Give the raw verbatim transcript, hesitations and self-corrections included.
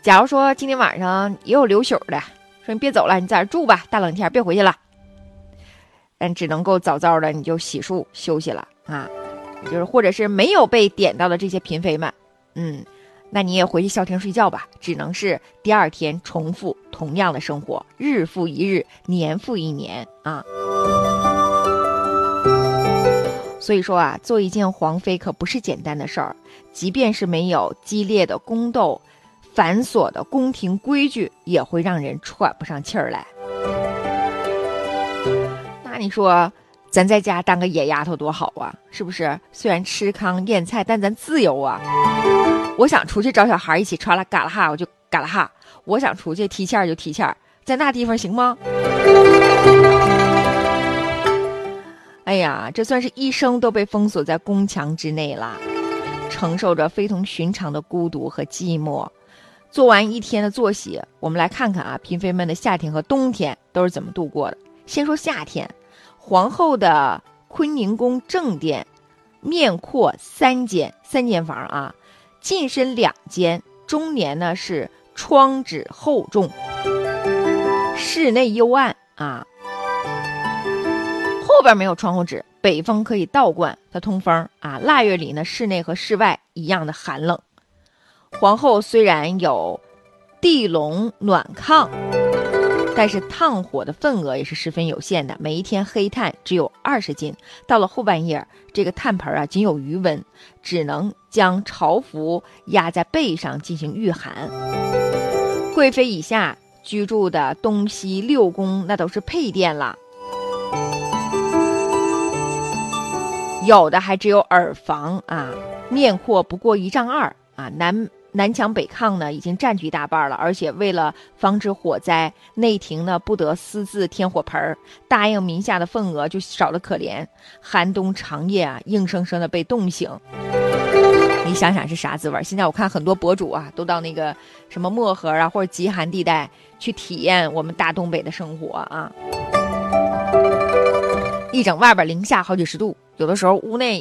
假如说今天晚上也有留宿的，说你别走了，你在这住吧，大冷天别回去了，但只能够早早的你就洗漱休息了啊。就是或者是没有被点到的这些嫔妃们，嗯，那你也回去消停睡觉吧，只能是第二天重复同样的生活，日复一日，年复一年啊。所以说啊，做一件皇妃可不是简单的事儿，即便是没有激烈的宫斗、繁琐的宫廷规矩，也会让人喘不上气儿来。那你说咱在家当个野丫头多好啊，是不是？虽然吃糠咽菜，但咱自由啊。我想出去找小孩一起穿了嘎啦哈，我就嘎啦哈；我想出去踢毽就踢毽，在那地方行吗？哎呀，这算是一生都被封锁在宫墙之内了，承受着非同寻常的孤独和寂寞。做完一天的坐席，我们来看看啊，嫔妃们的夏天和冬天都是怎么度过的。先说夏天，皇后的坤宁宫正殿面阔三间，三间房啊，进深两间，中年呢是窗纸厚重，室内幽暗啊。后边没有窗户纸，北风可以倒灌，它通风啊。腊月里呢，室内和室外一样的寒冷。皇后虽然有地笼暖炕，但是炭火的份额也是十分有限的，每一天黑炭只有二十斤。到了后半夜，这个炭盆啊仅有余温，只能将朝服压在背上进行御寒。贵妃以下居住的东西六宫那都是配殿了，有的还只有耳房啊，面阔不过一丈二啊。南南墙北炕呢已经占据一大半了，而且为了防止火灾，内廷呢不得私自添火盆，答应民下的份额就少得可怜。寒冬长夜啊，硬生生的被冻醒。你想想是啥滋味？现在我看很多博主啊，都到那个什么漠河啊或者极寒地带去体验我们大东北的生活啊。一整外边零下好几十度，有的时候屋内